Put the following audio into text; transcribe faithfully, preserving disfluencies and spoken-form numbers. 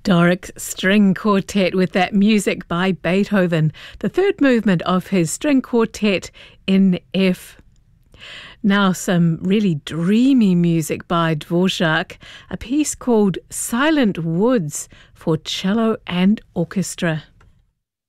Doric String Quartet with that music by Beethoven, the third movement of his string quartet in F. Now some really dreamy music by Dvorak, a piece called Silent Woods for cello and orchestra.